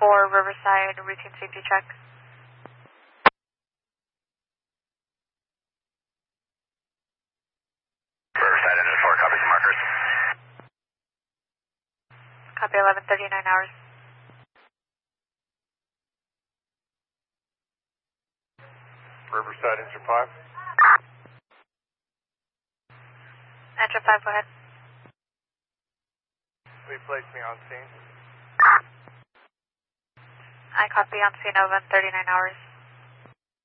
4 Riverside, routine safety check. Riverside engine 4, copy the markers. Copy 11:39 hours. Riverside engine 5. Engine 5, go ahead. Please place me on scene. I copy on scene 11:39 hours.